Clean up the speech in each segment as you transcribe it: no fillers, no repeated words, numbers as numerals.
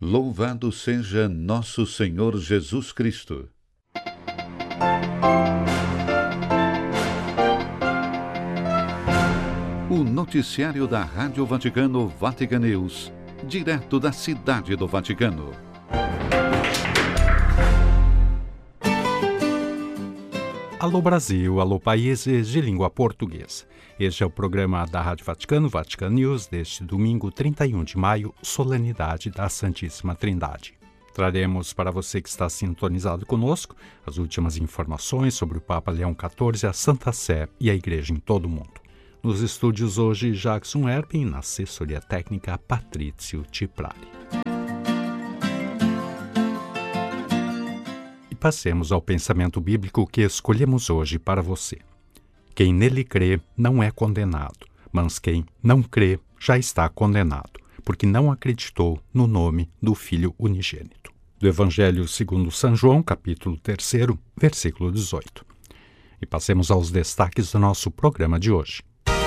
Louvado seja nosso Senhor Jesus Cristo. O noticiário da Rádio Vaticano Vatican News, direto da Cidade do Vaticano. Alô Brasil, alô países de língua portuguesa. Este é o programa da Rádio Vaticano, Vatican News, deste domingo 31 de maio, solenidade da Santíssima Trindade. Traremos para você que está sintonizado conosco as últimas informações sobre o Papa Leão XIV, a Santa Sé e a Igreja em todo o mundo. Nos estúdios hoje, Jackson Erpin, na assessoria técnica, Patrício Tiprari. Passemos ao pensamento bíblico que escolhemos hoje para você. Quem nele crê não é condenado, mas quem não crê já está condenado, porque não acreditou no nome do Filho unigênito. Do Evangelho segundo São João, capítulo 3, versículo 18. E passemos aos destaques do nosso programa de hoje.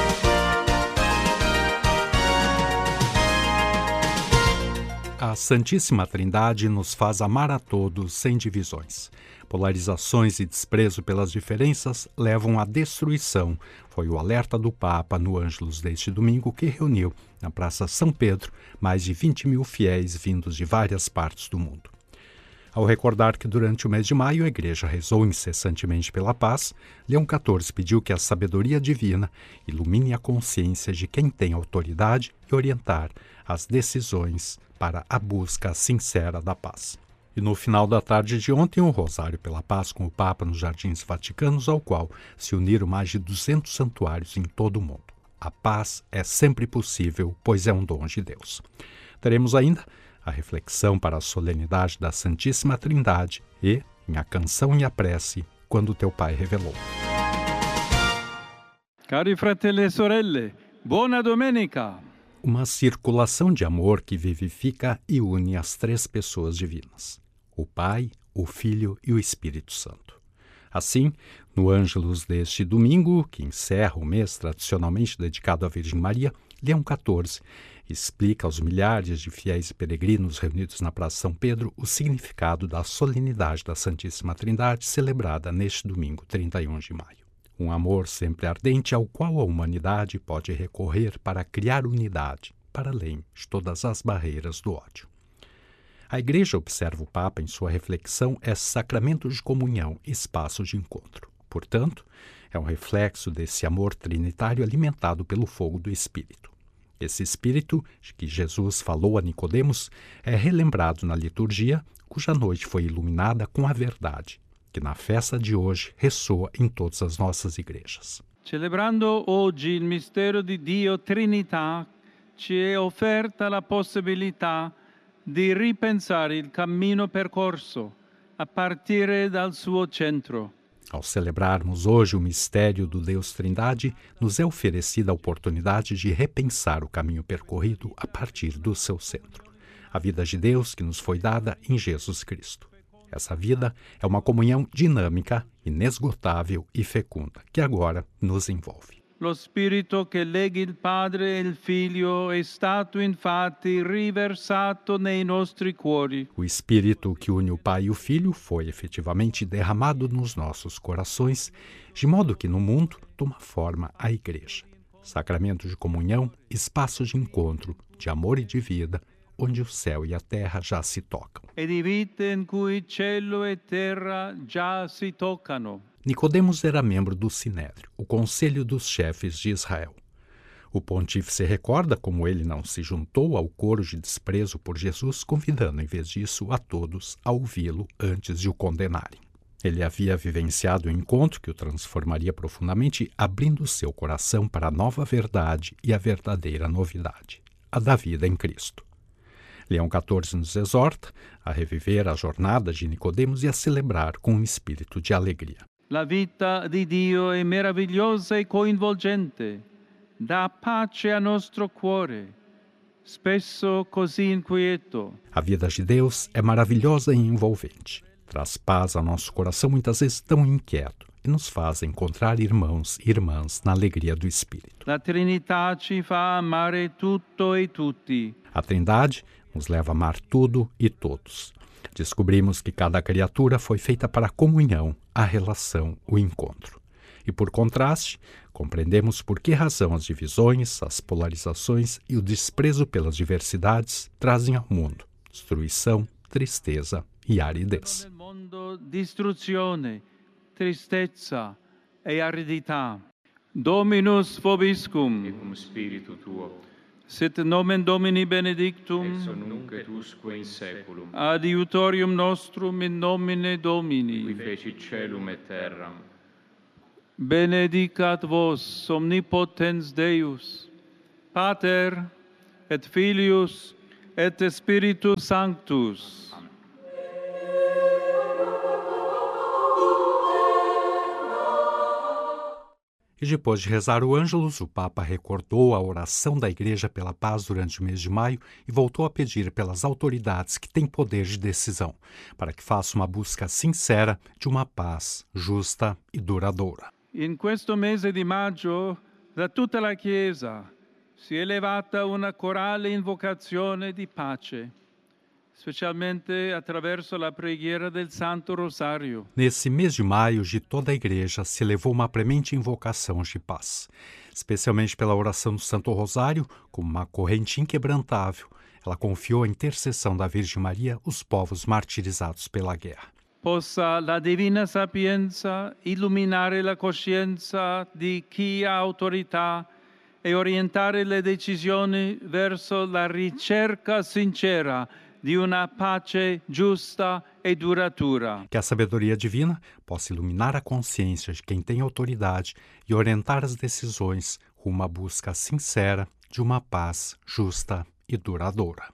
A Santíssima Trindade nos faz amar a todos sem divisões. Polarizações e desprezo pelas diferenças levam à destruição. Foi o alerta do Papa no Ângelus deste domingo, que reuniu, na Praça São Pedro, mais de 20 mil fiéis vindos de várias partes do mundo. Ao recordar que durante o mês de maio a Igreja rezou incessantemente pela paz, Leão XIV pediu que a sabedoria divina ilumine a consciência de quem tem autoridade e orientar as decisões para a busca sincera da paz. E no final da tarde de ontem, o Rosário pela Paz com o Papa nos Jardins Vaticanos, ao qual se uniram mais de 200 santuários em todo o mundo. A paz é sempre possível, pois é um dom de Deus. Teremos ainda a reflexão para a solenidade da Santíssima Trindade e, em A Canção e a Prece, Quando Teu Pai Revelou. Cari fratelli e sorelle, buona domenica! Uma circulação de amor que vivifica e une as três pessoas divinas, o Pai, o Filho e o Espírito Santo. Assim, no Ângelus deste domingo, que encerra o mês tradicionalmente dedicado à Virgem Maria, Leão XIV explica aos milhares de fiéis e peregrinos reunidos na Praça São Pedro o significado da solenidade da Santíssima Trindade celebrada neste domingo 31 de maio. Um amor sempre ardente ao qual a humanidade pode recorrer para criar unidade, para além de todas as barreiras do ódio. A Igreja, observa o Papa em sua reflexão, é sacramento de comunhão, espaço de encontro. Portanto, é um reflexo desse amor trinitário alimentado pelo fogo do Espírito. Esse Espírito, de que Jesus falou a Nicodemos, é relembrado na liturgia, cuja noite foi iluminada com a verdade, que na festa de hoje ressoa em todas as nossas igrejas. Celebrando oggi il mistero di Dio Trinità, ci è offerta la possibilità di ripensare il cammino percorso a partire dal suo centro. Ao celebrarmos hoje o mistério do Deus Trindade, nos é oferecida a oportunidade de repensar o caminho percorrido a partir do seu centro, a vida de Deus que nos foi dada em Jesus Cristo. Essa vida é uma comunhão dinâmica, inesgotável e fecunda, que agora nos envolve. Lo spirito che lega il Padre e il Figlio è stato infatti riversato nei nostri cuori. O Espírito que une o Pai e o Filho foi efetivamente derramado nos nossos corações, de modo que no mundo toma forma a Igreja. Sacramento de comunhão, espaço de encontro, de amor e de vida, onde o céu e a terra já se tocam. E di vita in cui cielo e terra già si toccano. Nicodemos era membro do Sinédrio, o conselho dos chefes de Israel. O pontífice recorda como ele não se juntou ao coro de desprezo por Jesus, convidando, em vez disso, a todos a ouvi-lo antes de o condenarem. Ele havia vivenciado um encontro que o transformaria profundamente, abrindo seu coração para a nova verdade e a verdadeira novidade, a da vida em Cristo. Leão XIV nos exorta a reviver a jornada de Nicodemos e a celebrar com um espírito de alegria. La vita di Dio è meravigliosa e coinvolgente, dà pace a nostro cuore, spesso così inquieto. A vida de Deus é maravilhosa e envolvente. Traz paz ao nosso coração, muitas vezes tão inquieto, e nos faz encontrar irmãos e irmãs na alegria do Espírito. La Trinità ci fa amare tutto e tutti. A Trindade nos leva a amar tudo e todos. Descobrimos que cada criatura foi feita para a comunhão, a relação, o encontro. E por contraste, compreendemos por que razão as divisões, as polarizações e o desprezo pelas diversidades trazem ao mundo destruição, tristeza e aridez. Nel mondo distruzione, tristezza e aridità. Dominus vobiscum. Et cum spiritu tuo, Sit nomen Domini benedictum. ex hoc nunc et usque in saeculum, Adiutorium nostrum in nomine qui Domini. fecit caelum et terram. Benedicat vos omnipotens Deus, Pater et Filius et Spiritus Sanctus. E depois de rezar o Ângelus, o Papa recordou a oração da Igreja pela paz durante o mês de maio e voltou a pedir pelas autoridades que têm poder de decisão, para que façam uma busca sincera de uma paz justa e duradoura. In questo mese di maggio, da tutta la Chiesa si è elevata una corale invocazione di pace, specialmente attraverso la preghiera del Santo Rosario. Nesse mês de maio, de toda a Igreja se elevou uma premente invocação de paz, especialmente pela oração do Santo Rosário, como uma corrente inquebrantável. Ela confiou à intercessão da Virgem Maria os povos martirizados pela guerra. Possa la divina sapienza illuminare la coscienza di chi ha autorità e orientare le decisioni verso la ricerca sincera di una pace giusta e duratura. Que a sabedoria divina possa iluminar a consciência de quem tem autoridade e orientar as decisões rumo à busca sincera de uma paz justa e duradoura.